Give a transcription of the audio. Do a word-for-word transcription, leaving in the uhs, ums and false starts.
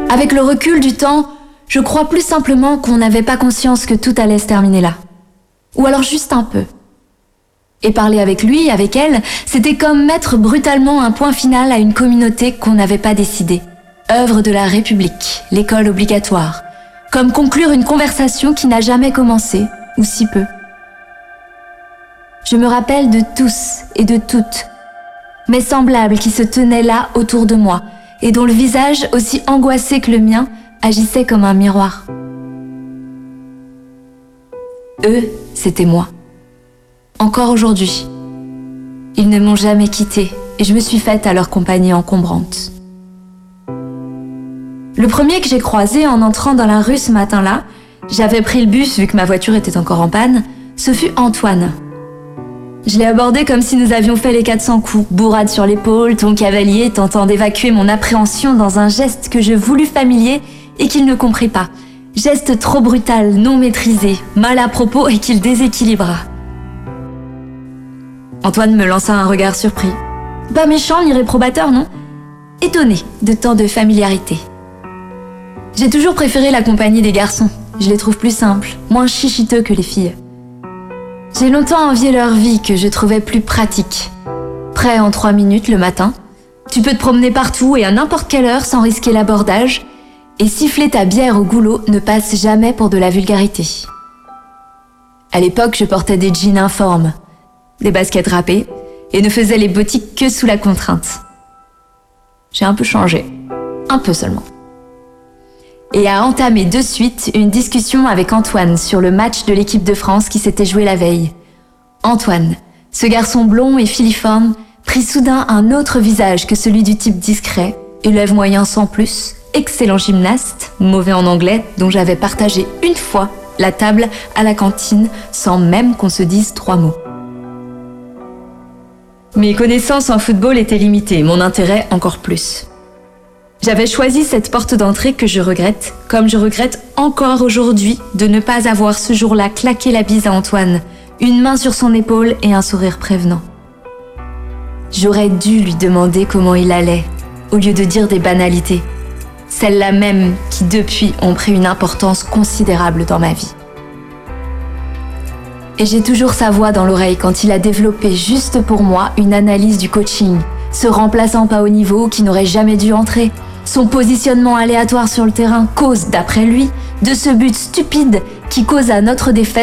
Avec le recul du temps, je crois plus simplement qu'on n'avait pas conscience que tout allait se terminer là. Ou alors juste un peu. Et parler avec lui, avec elle, c'était comme mettre brutalement un point final à une communauté qu'on n'avait pas décidée. Œuvre de la République, l'école obligatoire. Comme conclure une conversation qui n'a jamais commencé, ou si peu. Je me rappelle de tous et de toutes, mes semblables qui se tenaient là autour de moi, et dont le visage, aussi angoissé que le mien, agissait comme un miroir. Eux, c'était moi. Encore aujourd'hui. Ils ne m'ont jamais quittée, et je me suis faite à leur compagnie encombrante. Le premier que j'ai croisé en entrant dans la rue ce matin-là, j'avais pris le bus vu que ma voiture était encore en panne, ce fut Antoine. Je l'ai abordé comme si nous avions fait les quatre cents coups, bourrade sur l'épaule, ton cavalier tentant d'évacuer mon appréhension dans un geste que je voulus familier et qu'il ne comprit pas. Geste trop brutal, non maîtrisé, mal à propos et qu'il déséquilibra. Antoine me lança un regard surpris. Pas méchant ni réprobateur, non ? Étonné de tant de familiarité. J'ai toujours préféré la compagnie des garçons. Je les trouve plus simples, moins chichiteux que les filles. J'ai longtemps envié leur vie que je trouvais plus pratique. Prêt en trois minutes le matin, tu peux te promener partout et à n'importe quelle heure sans risquer l'abordage, et siffler ta bière au goulot ne passe jamais pour de la vulgarité. À l'époque, je portais des jeans informes, des baskets râpées, et ne faisais les boutiques que sous la contrainte. J'ai un peu changé, un peu seulement. Et a entamé de suite une discussion avec Antoine sur le match de l'équipe de France qui s'était joué la veille. Antoine, ce garçon blond et filiforme, prit soudain un autre visage que celui du type discret, élève moyen sans plus, excellent gymnaste, mauvais en anglais, dont j'avais partagé une fois la table à la cantine sans même qu'on se dise trois mots. Mes connaissances en football étaient limitées, mon intérêt encore plus. J'avais choisi cette porte d'entrée que je regrette, comme je regrette encore aujourd'hui de ne pas avoir ce jour-là claqué la bise à Antoine, une main sur son épaule et un sourire prévenant. J'aurais dû lui demander comment il allait, au lieu de dire des banalités, celles-là même qui depuis ont pris une importance considérable dans ma vie. Et j'ai toujours sa voix dans l'oreille quand il a développé juste pour moi une analyse du coaching, ce remplaçant pas au niveau qui n'aurait jamais dû entrer, son positionnement aléatoire sur le terrain cause, d'après lui, de ce but stupide qui cause à notre défaite